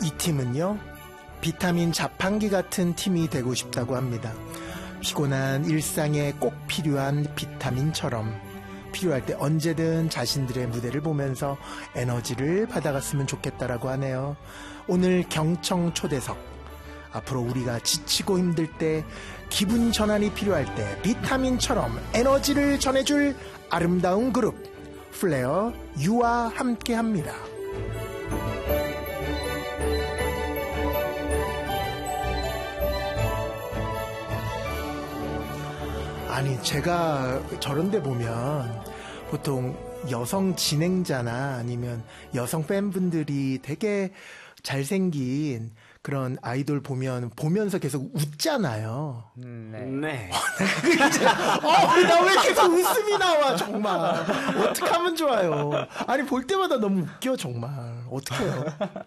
이 팀은요, 비타민 자판기 같은 팀이 되고 싶다고 합니다. 피곤한 일상에 꼭 필요한 비타민처럼 필요할 때 언제든 자신들의 무대를 보면서 에너지를 받아갔으면 좋겠다라고 하네요. 오늘 경청 초대석, 앞으로 우리가 지치고 힘들 때, 기분 전환이 필요할 때 비타민처럼 에너지를 전해줄 아름다운 그룹 플레어 U와 함께합니다. 아니, 제가 저런 데 보면 보통 여성 진행자나 아니면 여성 팬분들이 되게 잘생긴 그런 아이돌 보면서 계속 웃잖아요. 네. 나 왜 계속 웃음이 나와, 정말. 어떡하면 좋아요. 아니, 볼 때마다 너무 웃겨, 정말. 어떡해요.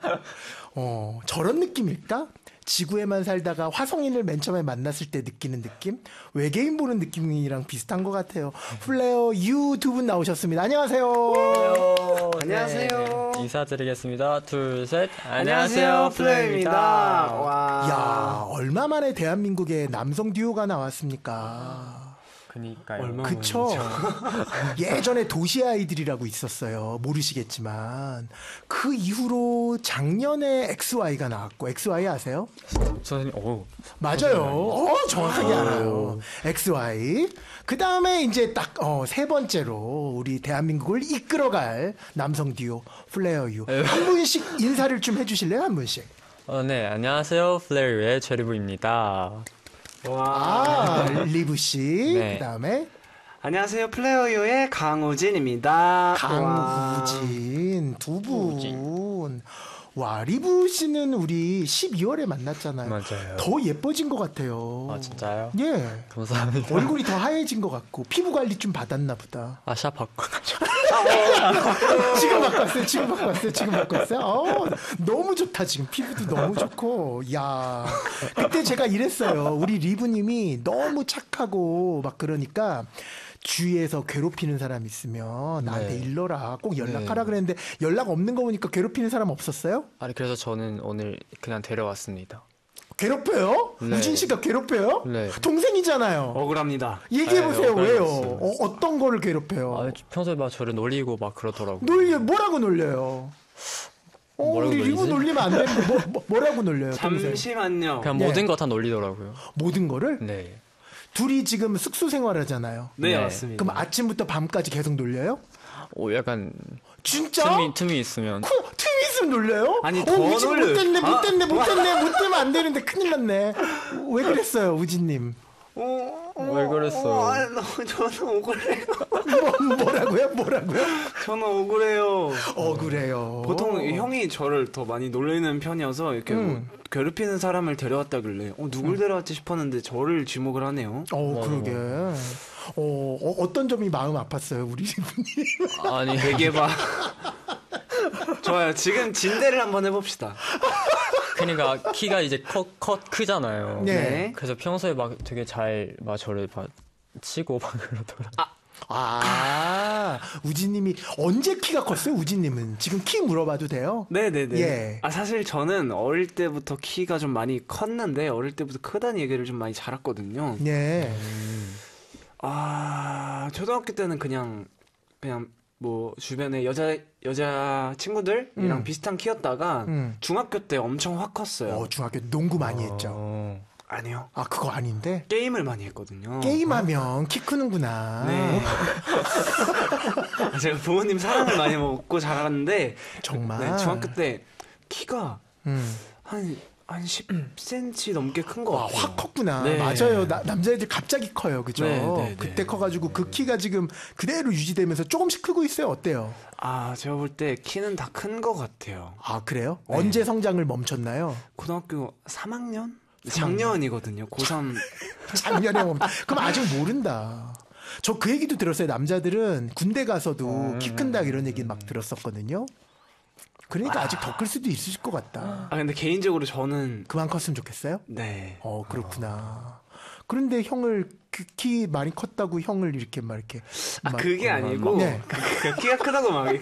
저런 느낌일까? 지구에만 살다가 화성인을 맨 처음에 만났을 때 느끼는 느낌? 외계인 보는 느낌이랑 비슷한 것 같아요. 플레어 U 두 분 나오셨습니다. 안녕하세요. 안녕하세요. 네, 인사드리겠습니다. 둘, 셋. 안녕하세요. 플레어입니다. 와. 야, 얼마 만에 대한민국에 남성 듀오가 나왔습니까? 그니까요. 그쵸? 예전에 도시 아이들이라고 있었어요. 모르시겠지만. 그 이후로 작년에 XY가 나왔고, XY 아세요? 선생님, 맞아요. 정확하게 알아요. XY. 그 다음에 이제 딱, 세 번째로 우리 대한민국을 이끌어갈 남성 듀오, 플레어 U. 한 분씩 인사를 좀 해주실래요? 한 분씩. 네, 안녕하세요. 플레어의 최리부입니다. 와. 리브씨. 네. 그 다음에. 안녕하세요. 플레어유의 강우진입니다. 강우진. 두 분. 와, 리브 씨는 우리 12월에 만났잖아요. 맞아요. 더 예뻐진 것 같아요. 아, 진짜요? 예. 감사합니다. 얼굴이 더 하얘진 것 같고, 피부 관리 좀 받았나 보다. 샵 바꿔가지고. 지금 바꿨어요? 너무 좋다, 지금. 피부도 너무 좋고. 야, 그때 제가 이랬어요. 우리 리브님이 너무 착하고, 막 그러니까, 주위에서 괴롭히는 사람 있으면 나한테 일러라. 꼭 연락하라 그랬는데 연락 없는 거 보니까 괴롭히는 사람 없었어요? 아니, 그래서 저는 오늘 그냥 데려왔습니다. 괴롭혀요? 네. 우진 씨가 괴롭혀요? 네. 동생이잖아요. 억울합니다. 얘기해보세요. 아니, 왜요? 억울했어요. 어떤 거를 괴롭혀요? 평소에 막 저를 놀리고 막 그러더라고요. 뭐라고 놀려요? 뭐라고 우리 리브 놀리지? 놀리면 안 되는데 뭐라고 놀려요? 동생? 잠시만요. 그냥 예. 모든 거 다 놀리더라고요. 모든 거를? 네. 둘이 지금 숙소 생활하잖아요. 네, 네. 맞습니다. 그럼 아침부터 밤까지 계속 놀려요? 약간 진짜? 틈이 있으면. 틈이 있으면 놀려요? 아니, 더 우진 놀려요. 못되면 안 되는데 큰일 났네. 왜 그랬어요, 우진님? 왜 그랬어요? 저는 억울해요. 뭐라고요? 저는 억울해요. 억울해요. 보통 형이 저를 더 많이 놀리는 편이어서 이렇게 뭐 괴롭히는 사람을 데려왔다길래 누굴 데려왔지 싶었는데 저를 지목을 하네요. 그러게. 어떤 점이 마음 아팠어요, 우리 리브님? 아니, 되게 봐. 좋아요. 지금 진대를 한번 해봅시다. 그러니까 키가 이제 크잖아요. 네. 그래서 평소에 막 되게 잘 막 저를 막 치고 막 그러더라고요. 우진님이 언제 키가 컸어요, 우진님은? 지금 키 물어봐도 돼요? 네네네. 예. 사실 저는 어릴 때부터 키가 좀 많이 컸는데, 어릴 때부터 크다는 얘기를 좀 많이 자랐거든요. 네. 초등학교 때는 그냥 뭐, 주변에 여자 친구들이랑 비슷한 키였다가, 중학교 때 엄청 확 컸어요. 중학교 농구 많이 했죠. 아니요. 그거 아닌데? 게임을 많이 했거든요. 게임하면 키 크는구나. 네. 제가 부모님 사랑을 많이 먹고 자랐는데, 정말? 네, 중학교 때 키가 한 10cm 넘게 큰 거 같아요. 확 컸구나. 네. 맞아요. 남자애들 갑자기 커요. 그죠? 네. 그때 커가지고 그 키가 지금 그대로 유지되면서 조금씩 크고 있어요. 어때요? 제가 볼 때 키는 다 큰 거 같아요. 그래요? 네. 언제 성장을 멈췄나요? 고등학교 3학년? 작년이거든요. 고3. 작년에 그럼 아직 모른다. 저 그 얘기도 들었어요. 남자들은 군대 가서도 키 큰다 이런 얘기 막 들었었거든요. 그러니까 아직 더 클 수도 있으실 것 같다. 근데 개인적으로 저는 그만 컸으면 좋겠어요? 네. 그렇구나. 그런데 형을 키 많이 컸다고 형을 이렇게 막 이렇게 그게 아니고 네. 키가 크다고 막